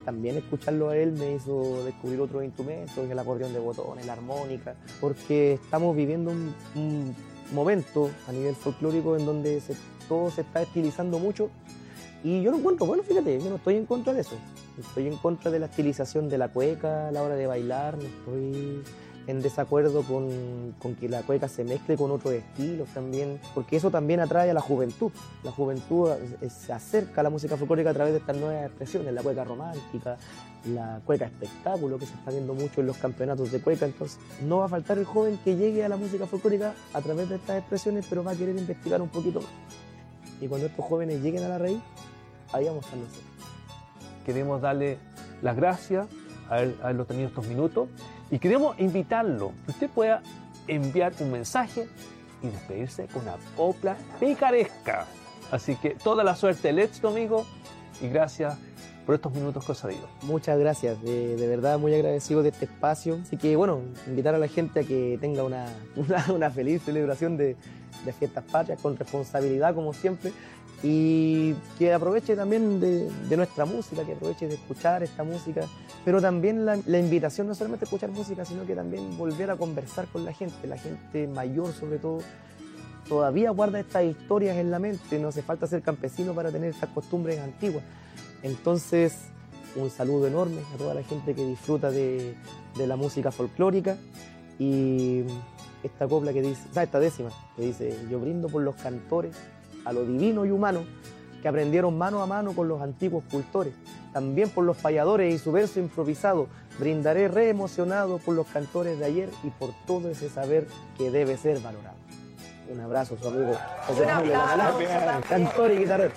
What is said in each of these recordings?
también escucharlo a él me hizo descubrir otros instrumentos, el acordeón de botones, la armónica, porque estamos viviendo un momento a nivel folclórico en donde todo se está estilizando mucho, y yo lo encuentro, bueno, fíjate, yo no estoy en contra de eso, estoy en contra de la estilización de la cueca a la hora de bailar, no estoy en desacuerdo con que la cueca se mezcle con otros estilos también, porque eso también atrae a la juventud se acerca a la música folclórica a través de estas nuevas expresiones, la cueca romántica, la cueca espectáculo, que se está viendo mucho en los campeonatos de cueca. Entonces no va a faltar el joven que llegue a la música folclórica a través de estas expresiones, pero va a querer investigar un poquito más. Y cuando estos jóvenes lleguen a la raíz, ahí vamos a estar nosotros. Queremos darle las gracias a haberlo tenido estos minutos y queremos invitarlo que usted pueda enviar un mensaje y despedirse con una copla picaresca. Así que toda la suerte, el éxito, amigo, y gracias por estos minutos que os ha ido. Muchas gracias, de verdad muy agradecido de este espacio. Así que bueno, invitar a la gente a que tenga una feliz celebración de fiestas patrias con responsabilidad como siempre, y que aproveche también de nuestra música, que aproveche de escuchar esta música, pero también la invitación no solamente a escuchar música, sino que también volver a conversar con la gente mayor sobre todo, todavía guarda estas historias en la mente, no hace falta ser campesino para tener estas costumbres antiguas. Entonces, un saludo enorme a toda la gente que disfruta de la música folclórica, y esta copla que dice, esta décima, que dice: yo brindo por los cantores, a lo divino y humano, que aprendieron mano a mano con los antiguos cultores, también por los payadores y su verso improvisado, brindaré re emocionado por los cantores de ayer y por todo ese saber que debe ser valorado. Un abrazo, su amigo José Manuel Lamela, cantor y guitarrero.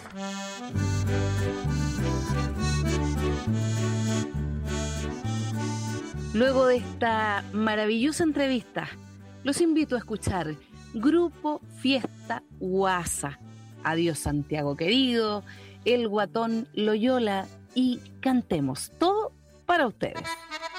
Luego de esta maravillosa entrevista, los invito a escuchar Grupo Fiesta Huasa, Adiós Santiago Querido, El Guatón Loyola y Cantemos, todo para ustedes.